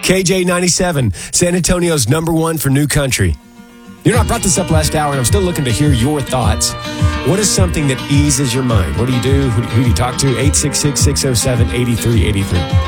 KJ97, San Antonio's #1 for new country. You know, I brought this up last hour, and I'm still looking to hear your thoughts. What is something that eases your mind? What do you do? Who do you talk to? 866-607-8383.